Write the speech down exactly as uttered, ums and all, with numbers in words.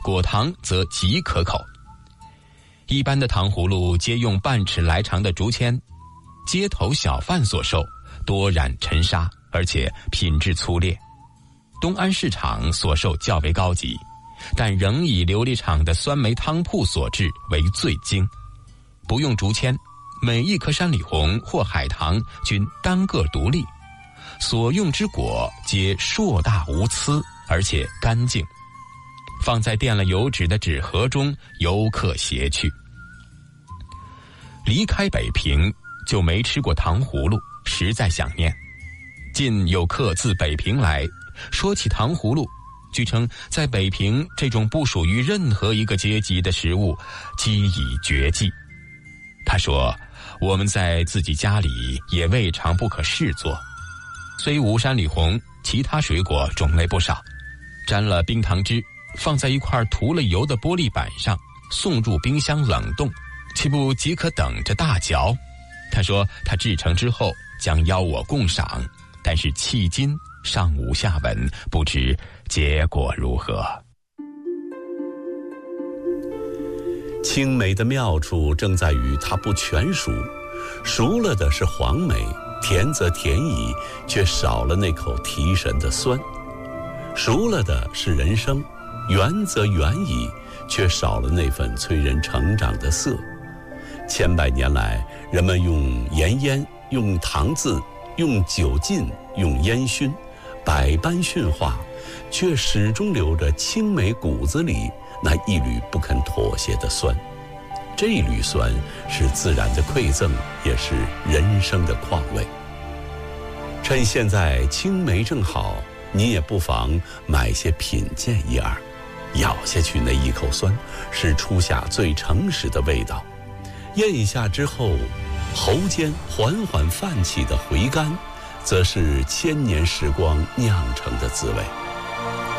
果糖则极可口。一般的糖葫芦皆用半尺来长的竹签，街头小贩所售，多染陈砂，而且品质粗劣。东安市场所售较为高级，但仍以琉璃厂的酸梅汤铺所制为最精。不用竹签，每一颗山里红或海棠均单个独立，所用之果皆硕大无疵，而且干净。放在垫了油纸的纸盒中，游客携去。离开北平就没吃过糖葫芦，实在想念。近有客自北平来，说起糖葫芦，据称在北平这种不属于任何一个阶级的食物几已绝迹。他说，我们在自己家里也未尝不可试做，虽无山里红，其他水果种类不少，沾了冰糖汁，放在一块涂了油的玻璃板上，送入冰箱冷冻，岂不即可等着大嚼？他说他制成之后将邀我共赏，但是迄今尚无下文，不知结果如何。 青梅的妙处正在于它不全熟，熟了的是黄梅，甜则甜矣，却少了那口提神的酸；熟了的是人参，圆则圆矣，却少了那份催人成长的色。千百年来，人们用盐腌，用糖渍，用酒浸，用烟熏，百般驯化，却始终留着青梅骨子里那一缕不肯妥协的酸。这一缕酸是自然的馈赠，也是人生的况味。趁现在青梅正好，你也不妨买些品鉴一二，咬下去那一口酸，是初夏最诚实的味道。咽下之后，喉间缓缓泛起的回甘，则是千年时光酿成的滋味。